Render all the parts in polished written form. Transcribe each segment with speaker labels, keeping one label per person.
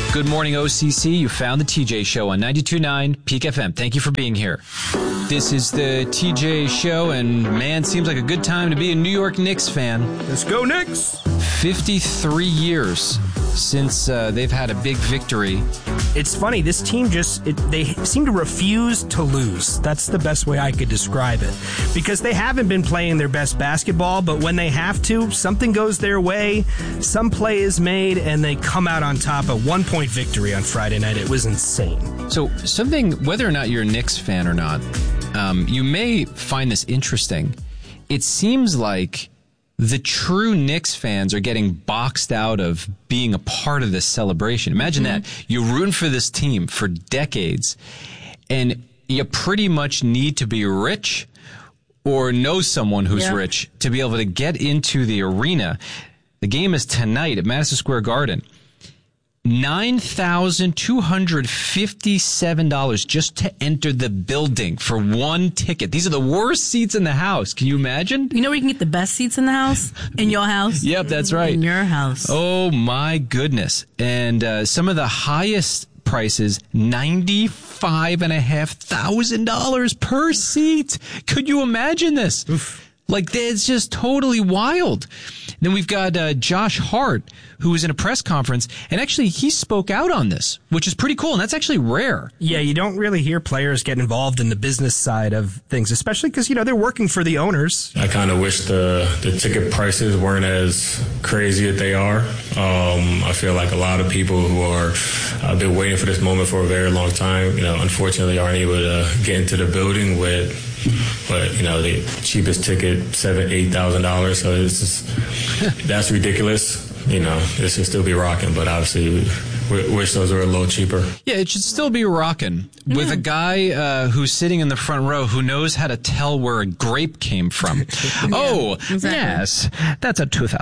Speaker 1: Good morning, OCC. You found the TJ Show on 92.9 Peak FM. Thank you for being here. This is the TJ Show, and man, seems like a good time to be a New York Knicks fan.
Speaker 2: Let's go, Knicks!
Speaker 1: 53 years since they've had a big victory.
Speaker 2: It's funny, this team they seem to refuse to lose. That's the best way I could describe it. Because they haven't been playing their best basketball, but when they have to, something goes their way, some play is made, and they come out on top. A 1-point victory on Friday night. It was insane.
Speaker 1: So something, whether or not you're a Knicks fan or not, you may find this interesting. It seems like the true Knicks fans are getting boxed out of being a part of this celebration. Imagine that. You're rooting for this team for decades, and you pretty much need to be rich or know someone who's rich to be able to get into the arena. The game is tonight at Madison Square Garden. $9,257 just to enter the building for one ticket. These are the worst seats in the house. Can you imagine?
Speaker 3: You know where you can get the best seats in the house? In your house?
Speaker 1: Yep, that's right.
Speaker 3: In your house.
Speaker 1: Oh, my goodness. And some of the highest prices, $95,500 per seat. Could you imagine this? Oof. Like, it's just totally wild. Then we've got Josh Hart, who was in a press conference, and actually he spoke out on this, which is pretty cool, and that's actually rare.
Speaker 2: Yeah, you don't really hear players get involved in the business side of things, especially because, they're working for the owners.
Speaker 4: I kind of wish the ticket prices weren't as crazy as they are. I feel like a lot of people who are been waiting for this moment for a very long time, unfortunately aren't able to get into the building with the cheapest ticket, $8,000. So it's just, that's ridiculous. This should still be rocking, but obviously we wish those were a little cheaper.
Speaker 1: Yeah, it should still be rocking with a guy who's sitting in the front row who knows how to tell where a grape came from. Yes, that's a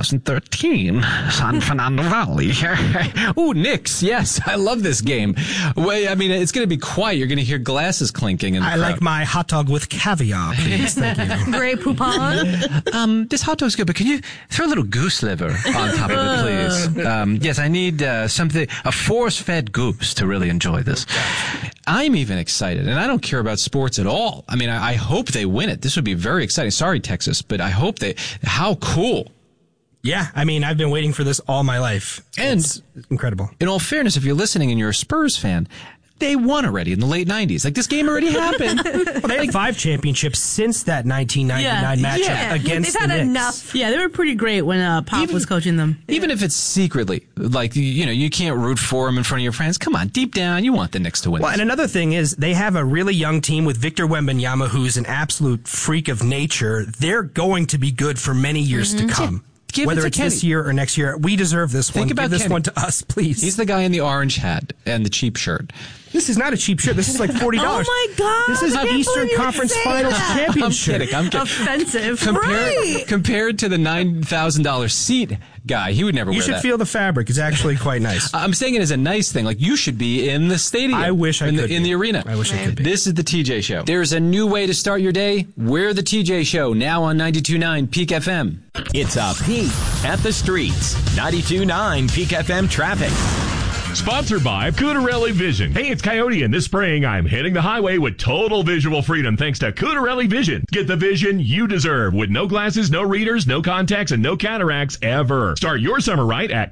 Speaker 1: 2013 San Fernando Valley. Ooh, Knicks, yes, I love this game. Well, I mean, it's going to be quiet. You're going to hear glasses clinking.
Speaker 2: I like my hot dog with caviar, please. Thank you.
Speaker 3: Grey Poupon.
Speaker 1: This hot dog's good, but can you throw a little goose liver on top of it, please? Yes, I need something, a force-fed goose to really enjoy this. I'm even excited, and I don't care about sports at all. I mean, I hope they win it. This would be very exciting. Sorry, Texas, but I hope how cool.
Speaker 2: Yeah, I mean, I've been waiting for this all my life.
Speaker 1: And
Speaker 2: it's incredible.
Speaker 1: In all fairness, if you're listening and you're a Spurs fan, they won already in the late 90s. Like, this game already happened.
Speaker 2: Well, they had 5 championships since that 1999 matchup against the Knicks.
Speaker 3: They've had enough. Yeah, they were pretty great when Pop was coaching them.
Speaker 1: Even if it's secretly, like, you can't root for them in front of your friends. Come on, deep down, you want the Knicks to win.
Speaker 2: Well, and another thing is they have a really young team with Victor Wembanyama, who's an absolute freak of nature. They're going to be good for many years to come. Whether it's this year or next year, we deserve this one. Give this one to us, please.
Speaker 1: He's the guy in the orange hat and the cheap shirt.
Speaker 2: This is not a cheap shirt. This is like $40.
Speaker 3: Oh, my God.
Speaker 2: This is an Eastern Conference Finals championship.
Speaker 1: I'm kidding.
Speaker 3: Offensive.
Speaker 1: Compared to the $9,000 seat guy, he would never wear that.
Speaker 2: You should feel the fabric. It's actually quite nice.
Speaker 1: I'm saying it as a nice thing. Like, you should be in the stadium.
Speaker 2: I wish I could
Speaker 1: in the arena.
Speaker 2: I wish I could be.
Speaker 1: This is the TJ Show. There's a new way to start your day. We're the TJ Show, now on 92.9 Peak FM.
Speaker 5: It's a peek at the streets. 92.9 Peak FM traffic.
Speaker 6: Sponsored by Cutarelli Vision. Hey, it's Coyote, and this spring I'm hitting the highway with total visual freedom thanks to Cutarelli Vision. Get the vision you deserve with no glasses, no readers, no contacts, and no cataracts ever. Start your summer right at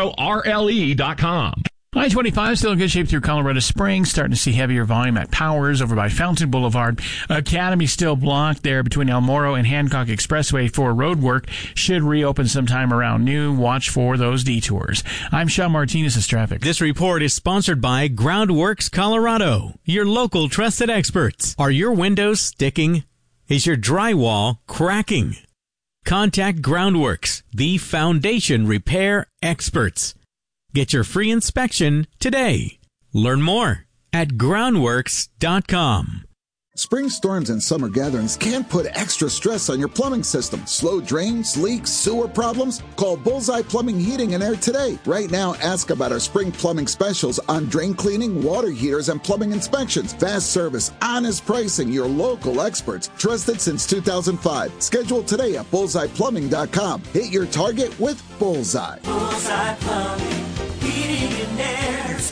Speaker 6: ColoradoRLE.com.
Speaker 7: I-25 still in good shape through Colorado Springs. Starting to see heavier volume at Powers over by Fountain Boulevard. Academy still blocked there between El Moro and Hancock Expressway for road work. Should reopen sometime around noon. Watch for those detours. I'm Sean Martinez as traffic.
Speaker 8: This report is sponsored by Groundworks Colorado, your local trusted experts. Are your windows sticking? Is your drywall cracking? Contact Groundworks, the foundation repair experts. Get your free inspection today. Learn more at groundworks.com.
Speaker 9: Spring storms and summer gatherings can put extra stress on your plumbing system. Slow drains, leaks, sewer problems? Call Bullseye Plumbing, Heating and Air today. Right now, ask about our spring plumbing specials on drain cleaning, water heaters, and plumbing inspections. Fast service, honest pricing, your local experts. Trusted since 2005. Schedule today at bullseyeplumbing.com. Hit your target with Bullseye.
Speaker 10: Bullseye Plumbing, Heating and Air.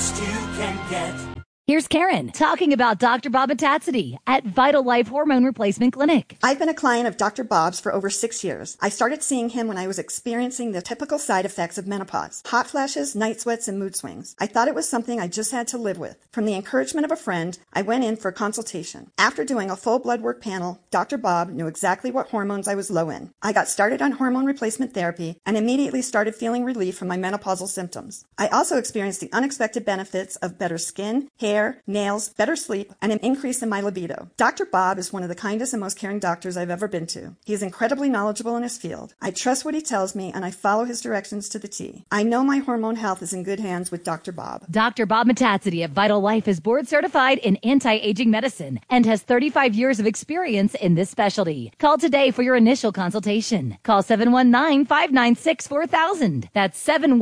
Speaker 10: best you can get.
Speaker 11: Here's Karen talking about Dr. Bob Metaxity at Vital Life Hormone Replacement Clinic.
Speaker 12: I've been a client of Dr. Bob's for over 6 years. I started seeing him when I was experiencing the typical side effects of menopause: hot flashes, night sweats, and mood swings. I thought it was something I just had to live with. From the encouragement of a friend, I went in for a consultation. After doing a full blood work panel, Dr. Bob knew exactly what hormones I was low in. I got started on hormone replacement therapy and immediately started feeling relief from my menopausal symptoms. I also experienced the unexpected benefits of better skin, hair, nails, better sleep, and an increase in my libido. Dr. Bob is one of the kindest and most caring doctors I've ever been to. He is incredibly knowledgeable in his field. I trust what he tells me, and I follow his directions to the T. I know my hormone health is in good hands with Dr. Bob.
Speaker 11: Dr. Bob Metaxity at Vital Life is board certified in anti-aging medicine and has 35 years of experience in this specialty. Call today for your initial consultation. Call 719-596-4000. That's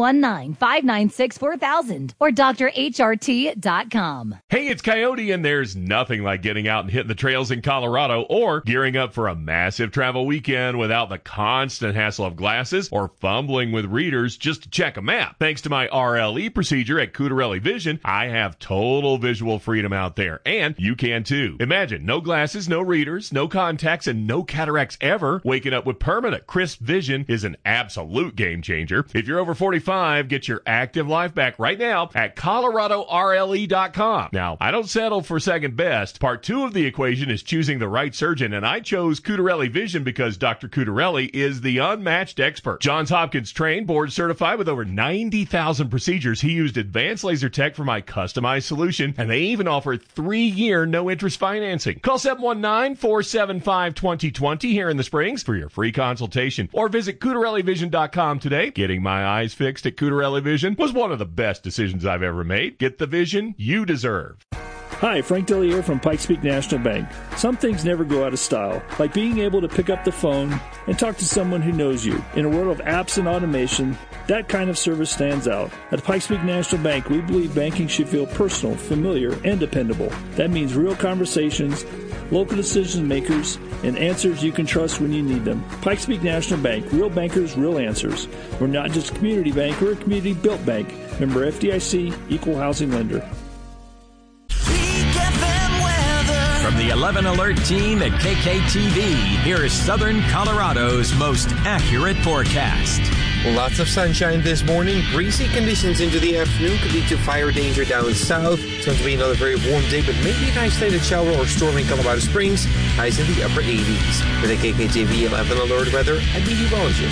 Speaker 11: 719-596-4000 or drhrt.com.
Speaker 6: Hey, it's Coyote, and there's nothing like getting out and hitting the trails in Colorado or gearing up for a massive travel weekend without the constant hassle of glasses or fumbling with readers just to check a map. Thanks to my RLE procedure at Cutarelli Vision, I have total visual freedom out there, and you can too. Imagine no glasses, no readers, no contacts, and no cataracts ever. Waking up with permanent crisp vision is an absolute game changer. If you're over 45, get your active life back right now at ColoradoRLE.com. Now, I don't settle for second best. Part 2 of the equation is choosing the right surgeon, and I chose Cutarelli Vision because Dr. Cutarelli is the unmatched expert. Johns Hopkins trained, board certified with over 90,000 procedures. He used advanced laser tech for my customized solution, and they even offer 3-year no-interest financing. Call 719-475-2020 here in the Springs for your free consultation, or visit CutarelliVision.com today. Getting my eyes fixed at Cutarelli Vision was one of the best decisions I've ever made. Get the vision you deserve.
Speaker 13: Hi, Frank Dellier from Pikes Peak National Bank. Some things never go out of style, like being able to pick up the phone and talk to someone who knows you. In a world of apps and automation, that kind of service stands out. At Pikes Peak National Bank, we believe banking should feel personal, familiar, and dependable. That means real conversations, local decision makers, and answers you can trust when you need them. Pikes Peak National Bank, real bankers, real answers. We're not just a community bank, we're a community-built bank. Member FDIC, equal housing lender.
Speaker 5: From the 11 Alert team at KKTV, here is Southern Colorado's most accurate forecast.
Speaker 14: Lots of sunshine this morning. Breezy conditions into the afternoon could lead to fire danger down south. It's going to be another very warm day, but maybe an isolated shower or storm in Colorado Springs. Highs in the upper 80s. For the KKTV 11 Alert weather, I'm meteorologist